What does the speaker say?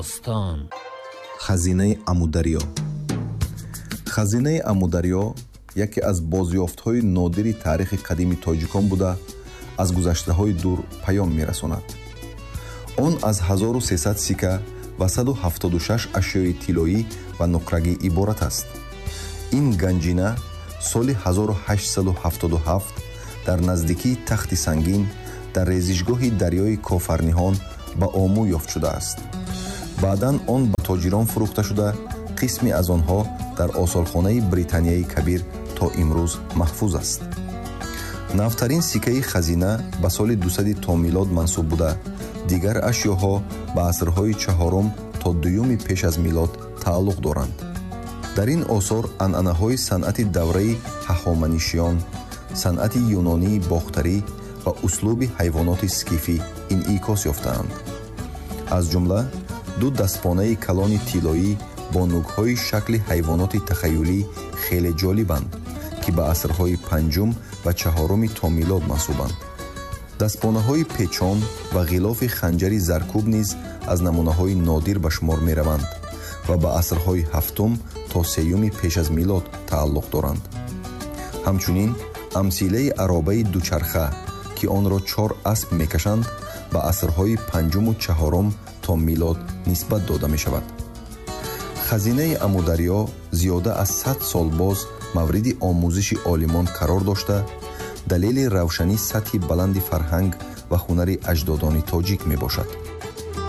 хазинаи Амударё. хазинаи Амударё яке аз бозёфтҳои нодири таърихи қадими тоҷикон буда аз гузаштаҳои дур паём мерасонад. он аз 1300 сика ва 176 ашёи тиллоӣ ва нуқрагӣ иборат аст. ин ганҷина соли 1877 дар наздикии Тахти Сангин дар резишгоҳи дарёи Кофарниҳон ба омӯ ёфт шудааст. баъдан он ба тоҷирон фурӯхта шуда, қисми аз онҳо дар осолхонаи Британияи Кабир то имрӯз маҳфуз аст. навтарин сикаи хазина ба соли 200 то милод мансуб буда, дигар ашёҳо ба асрҳои 4 то 2 пеш аз милод тааллуқ доранд. дар ин осор анъанаҳои санъати давраи ҳахоманишиён, санъати юнонии бохтарӣ ва услуби ҳайвоноти скифӣ инъикос ёфтаанд. аз ҷумла ду дастпонаи калони тиллоӣ бо нугҳои шакли ҳайвоноти тахайюлӣ хеле ҷолибанд, ки ба асрҳои 5 ва 4 то милод мансубанд. дастпонаҳои печон ва ғилофи ханҷари заркуб низ аз намунаҳои нодир ба шумор мераванд ва ба асрҳои 7 то 3 пеш аз милод тааллуқ доранд. ҳамчунин амсилаи аробаи дучарха, ки онро 4 асп мекашанд, ба асрҳои 5 ва 4 то милод нисбат дода мешавад. хазинаи Амударё зиёда аз 100 сол боз мавриди омӯзиши олимон қарор дошта, далели равшани сатҳи баланди фарҳанг ва ҳунари аҷдодони тоҷик мебошад.